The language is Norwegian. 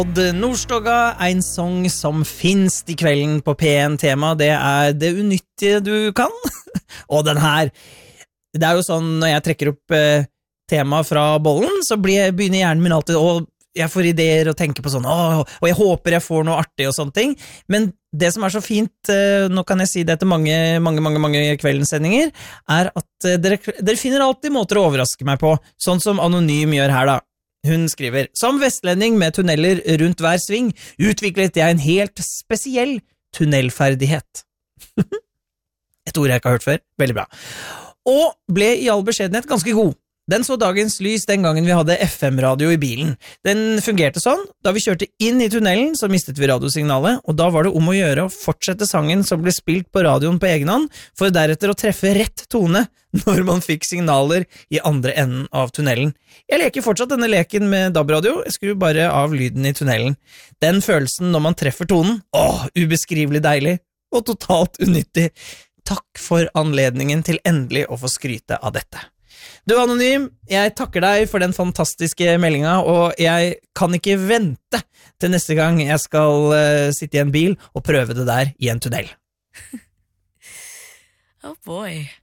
Odd Nordstoga, en sång som finnes i kvelden på P1-tema, det det unyttige du kan. Og den her, det jo sånn, når jeg trekker opp tema fra bollen, så begynner hjernen min alltid, og jeg får ideer og tenker på sånn, og jeg håper jeg får noe artig og sånne ting, men det som så fint, nå kan jeg si det etter mange kveldensendinger, at dere finner alltid måter å overraske meg på, sånn som Anonym gjør her da. Hun skriver, som vestlending med tunneler rundt hver sving, utviklet jeg en helt spesiell tunnelferdighet. Et ord jeg ikke har hørt før, veldig bra. Og ble i all beskjedenhet ganske god. Den så dagens lys den gangen vi hadde FM-radio i bilen. Den fungerte sånn, da vi kjørte inn i tunnelen så mistet vi radiosignalet, og da var det om å gjøre å fortsette sangen som ble spilt på radioen på egen hånd, for deretter å treffe rett tone når man fikk signaler i andre enden av tunnelen. Jeg leker fortsatt denne leken med DAB-radio, jeg skrur bare av lyden i tunnelen. Den følelsen når man treffer tonen, ubeskrivelig deilig, og totalt unyttig. Takk for anledningen til endelig å få skryte av dette. Du Anonym, jeg takker deg for den fantastiske meldinga, og jeg kan ikke vente til neste gang jeg skal sitte i en bil og prøve det der i en tunnel. Oh boy.